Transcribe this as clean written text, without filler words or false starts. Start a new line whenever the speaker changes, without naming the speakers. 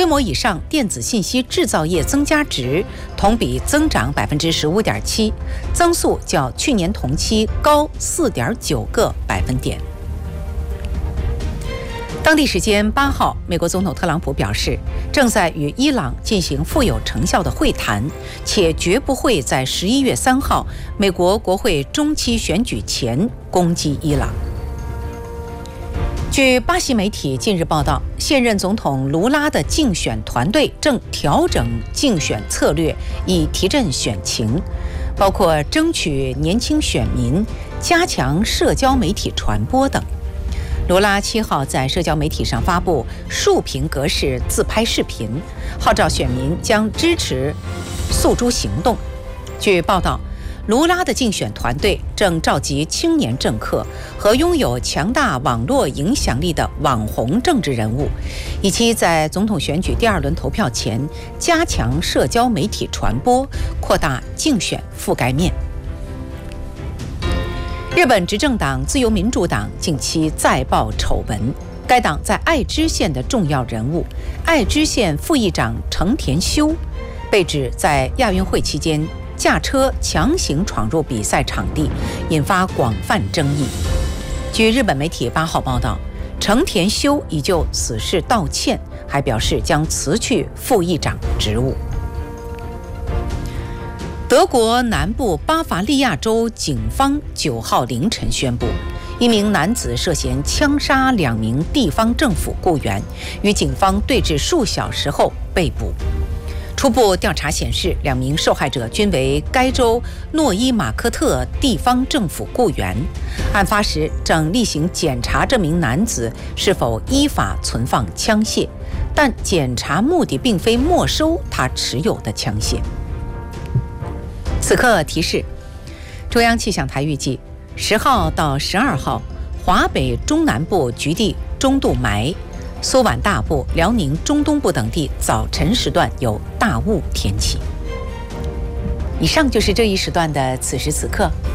规模以上电子信息制造业增加值同比增长15.7%，增速较去年同期高4.9个百分点。当地时间8号，美国总统特朗普表示，正在与伊朗进行富有成效的会谈，且绝不会在11月3号美国国会中期选举前攻击伊朗。据巴西媒体近日报道，现任总统卢拉的竞选团队正调整竞选策略，以提振选情，包括争取年轻选民、加强社交媒体传播等。卢拉7号在社交媒体上发布竖屏格式自拍视频，号召选民将支持诉诸行动。据报道，卢拉的竞选团队正召集青年政客和拥有强大网络影响力的网红政治人物，以期在总统选举第2轮投票前加强社交媒体传播，扩大竞选覆盖面。日本执政党自由民主党近期再爆丑闻，该党在爱知县的重要人物爱知县副议长成田修被指在亚运会期间驾车强行闯入比赛场地，引发广泛争议。据日本媒体8号报道，成田修已就此事道歉，还表示将辞去副议长职务。德国南部巴伐利亚州警方9号凌晨宣布，一名男子涉嫌枪杀2名地方政府雇员，与警方对峙数小时后被捕。初步调查显示，2名受害者均为该州诺伊马克特地方政府雇员。案发时正例行检查这名男子是否依法存放枪械，但检查目的并非没收他持有的枪械。此刻提示，中央气象台预计10号到12号，华北中南部局地中度霾，苏皖大部、辽宁中东部等地早晨时段有大雾天气。以上就是这一时段的此时此刻，